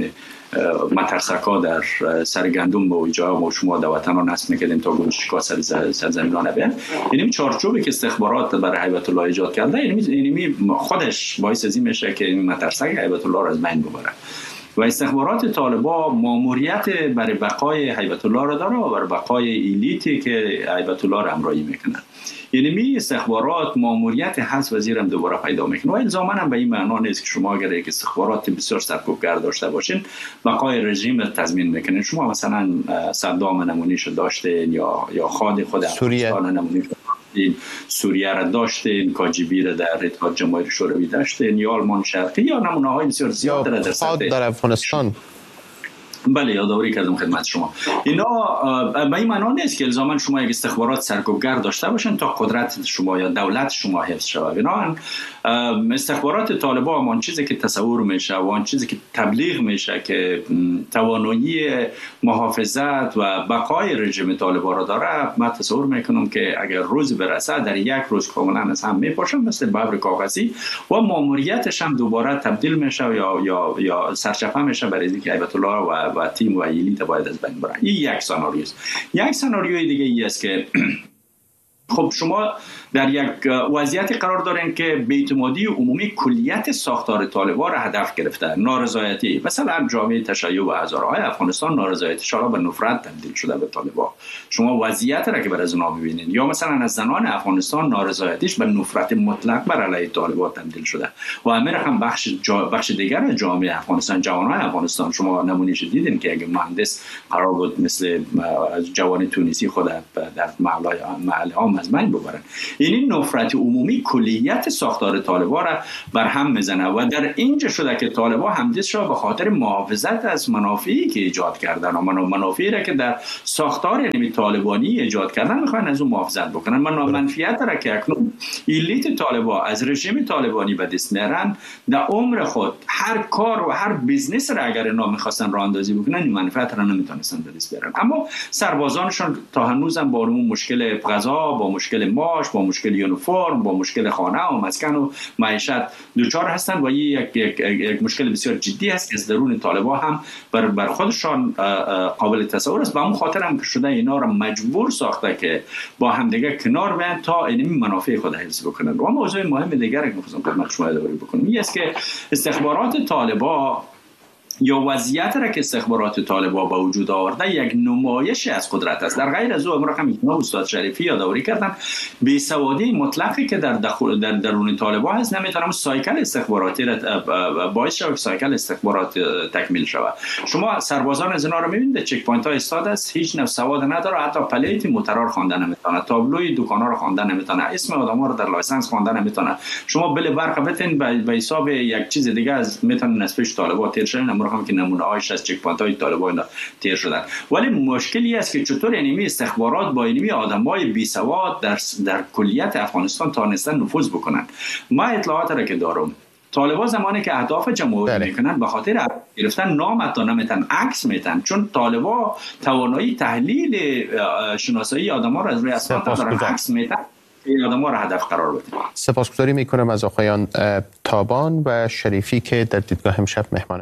مترسکا در سر گندم و اینجا ما شما در وطن ها نصب میکردیم تا گوشکا سرزمین ها نبین، یعنی چارچوبی که استخبارات برای هیبت الله ایجاد کرده، یعنی خودش باعث ازی میشه که این مترسک هیبت الله را از بین ببره. و استخبارات طالبا ماموریت برای بقای هیبت الله را داره و برای بقای ایلیتی که هیبت الله را همراهی میکنن. یعنی می استخبارات ماموریت حذف وزیر هم دوباره پیدا میکنه و الزاما هم به این معنا نیست که شما اگر یک استخبارات بسیار سرکوبگر داشته باشین بقای رژیم تضمین میکنین. شما مثلا صدام نمونیشو داشتین یا خود افغانستان نمونیشو داشتین، سوریه را داشتین، کاجیبی را در اتحاد جماهیر شوروی داشتین، یا آلمان شرقی، یا نمونه های بسیار زیاد را در افغانستان. بله، یادآوری کردم خدمت شما. اینا به این معنا نیست که الزاما شما یک استخبارات سرکوبگر داشته باشن تا قدرت شما یا دولت شما حفظ شود. بنابراین استخبارات طالبان آن چیزی که تصور میشه و آن چیزی که تبلیغ میشه که توانایی محافظت و بقای رژیم طالبان را داره، من تصور میکنم که اگر روز برسه در یک روز کاملا از هم میپاشن مثل ببر کاغذی و ماموریتش هم دوباره تبدیل میشه یا سرچپه میشه برای اینکه هیبت الله و تیم و ایلیت باید از بین برن. این یک سناریوست. یک سناریوی دیگه ای است که خب شما در یک وضعیتی قرار دارین که بی‌اعتمادی عمومی کلیت ساختار طالبان را هدف گرفته. نارضایتی مثلا جامعه تشیع و هزارهای افغانستان نارضایتیش را به نفرت تبدیل شده به طالبان. شما وضعیت را که بر از اونا ببینید، یا مثلا از زنان افغانستان نارضایتیش به نفرت مطلق بر علیه طالبان تبدیل شده و همین هم بخش دیگر جامعه افغانستان، جوانان افغانستان، شما نمونهش دیدین که اگه مهندس قرار بود مثل جوان تونسی خود در محله ها از بین ببرن. یعنی نفرت عمومی کلیت ساختار طالبان را بر هم میزنه و در اینجا شده که طالبان همدست شده به خاطر محافظت از منافعی که ایجاد کردن و منافعی را که در ساختار یعنی طالبانی ایجاد کردن میخوان از اون محافظت بکنن. منفعت را که اکنون ایلیت طالبان از رژیم طالبانی به دست میارن، در عمر خود هر کار و هر بیزنس را اگر اینا میخواستن راه اندازی بکنن این منفعت را نمیتونستن به دست بیارن. اما سربازانشون تا هنوزم با اون مشکل غذا، با با مشکل معاش، با مشکل یونیفرم، با مشکل خانه و مسکن و معیشت دوچار هستند و یک مشکل بسیار جدی است که از درون طالبان هم بر خودشان قابل تصور است. و همون خاطر هم که شده اینا را مجبور ساخته که با هم دیگه کنار بیان تا اینمی منافع خود حفظ بکنن. و موضوع مهم دیگر که می‌خواستم خدمت شما اداره بکنم این است که استخبارات طالبان یا وضعیت را که استخبارات طالبان با وجود آورده یک نمایش از قدرت است. در غیر از او امروز هم استاد شریفی یادآوری کردن بی‌سوادی مطلقی که در درون طالبان هست نمیتونم سایکل استخباراتی را باعث شود که سایکل استخبارات تکمیل شود. شما سربازان از اینا رو میبینید چک پوینت ها استاد است، هیچ نوع سواد نداره، حتی پلیت موتور خوانده نمیتونه، تابلوی دکانا رو خوانده نمیتونه، اسم آدما رو در لایسنس خوانده نمیتونه. شما بل برق بتین به حساب یک چیز دیگه از میتونه نسبش طالبان تیر شدن هم که نمونه هایش از چک پوینت های طالبان تیر شدن. ولی مشکلی است که چطور اینمی استخبارات با اینمی آدمای بی سواد در کلیت افغانستان تانستن نفوذ بکنن. ما اطلاعات را که دارم طالبان زمانی که اهداف جمهوری میکنن به خاطر گرفتن نام تا نمیتن عکس میتن، چون طالبان توانایی تحلیل شناسایی آدما را از روی اسناد دارن عکس میتن آدم‌ها را هدف قرار بدیم. سپاسگزاری میکنم از آقایان تابان و شریفی که در دیدگاه امشب مهمان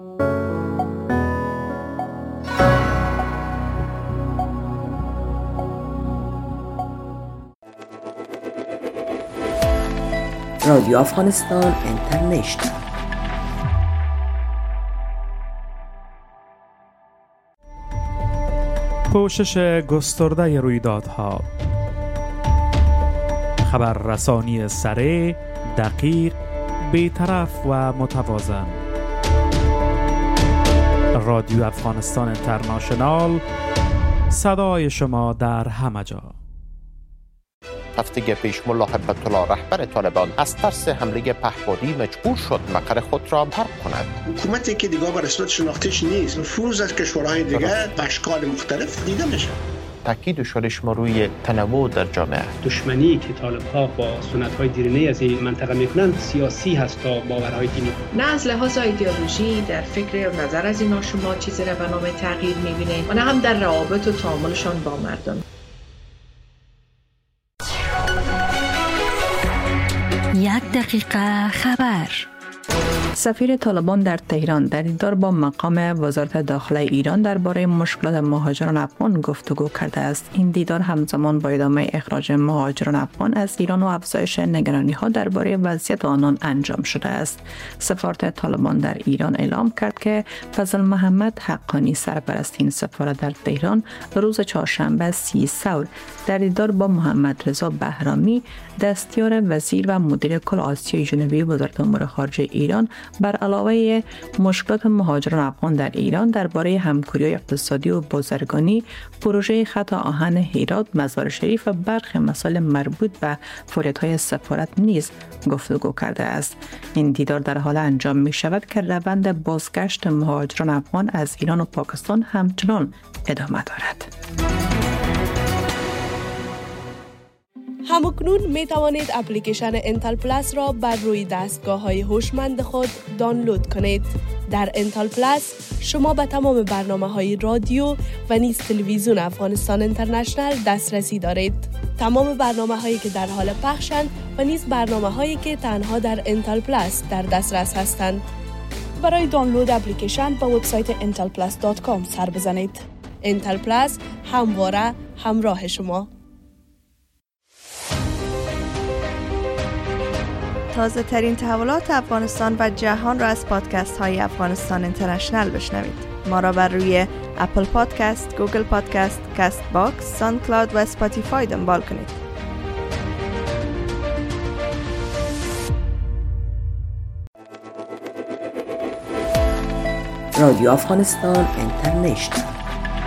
رادیو افغانستان اینترنشنال. پوشش گسترده رویدادها، خبررسانی سریع، دقیق، بی‌طرف و متوازن. رادیو افغانستان اینترنشنال، صدای شما در همه جا. هفته پیش ملا هیبت الله رهبر طالبان از ترس حمله پهپادی مجبور شد مقر خود را ترک کند. حکومتی که دیگه به رسمیت شناختیش نیست، نفوذ از کشورهای دیگه به اشکال مختلف دیده میشه. تاکید شدش ما روی تنوع در جامعه. دشمنی که طالب‌ها با سنت‌های دیرینه از این منطقه میکنن سیاسی هست تا باورهای دینی. نه از لحاظ ایدئولوژی در فکر و نظر از اینا شما چیزی را به نام تغییر می‌بینید و نه هم در روابط و تعاملشان با مردم. یک دقیقه خبر. سفیر طالبان در تهران در دیدار با مقام وزارت داخله ایران درباره مشکلات مهاجران افغان گفتگو کرده است. این دیدار همزمان با ادامه اخراج مهاجران افغان از ایران و افزایش نگرانی‌ها درباره وضعیت آنان انجام شده است. سفارت طالبان در ایران اعلام کرد که فضل محمد حقانی سرپرست این سفارت در تهران روز چهارشنبه 30 ثور در دیدار با محمد رضا بهرامی دستیار وزیر و مدیر کل آسیای جنوبی وزارت امور خارجه ایران بر علاوه مشکلات مهاجران افغان در ایران درباره همکاری اقتصادی و بازرگانی، پروژه خط آهن هرات، مزار شریف و برخی مسائل مربوط به فعالیت‌های سفارت نیز گفتگو کرده است. این دیدار در حال انجام می شود که روند بازگشت مهاجران افغان از ایران و پاکستان همچنان ادامه دارد. همکنون می توانید اپلیکیشن انتل پلاس را بر روی دستگاه‌های هوشمند خود دانلود کنید. در انتل پلاس شما به تمام برنامه‌های رادیو و نیز تلویزیون افغانستان اینترنشنال دسترسی دارید. تمام برنامه‌هایی که در حال پخشند و نیز برنامه‌هایی که تنها در انتل پلاس در دسترس هستند. برای دانلود اپلیکیشن به وبسایت intelplus.com سر بزنید. انتل پلاس همواره همراه شما. تازه ترین تحولات افغانستان و جهان را از پادکست های افغانستان اینترنشنال بشنوید. ما را بر روی اپل پادکست، گوگل پادکست، کست باکس، ساوند کلاود و اسپاتیفای دنبال کنید. رادیو افغانستان اینترنشنال.